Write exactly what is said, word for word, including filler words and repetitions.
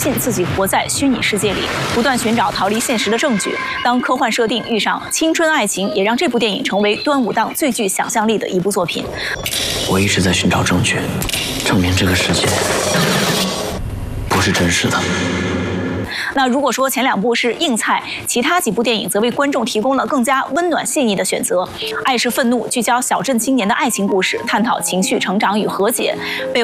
信自己活在虚拟世界里，不断寻找逃离现实的证据。当科幻设定遇上青春爱情，也让这部电影成为端午档最具想象力的一部作品。 我一直在寻找证据，证明这个世界不是真实的。 那如果说前两部是硬菜，其他几部电影则为观众提供了更加温暖细腻的选择。《爱是愤怒》聚焦小镇青年的爱情故事，探讨情绪成长与和解；被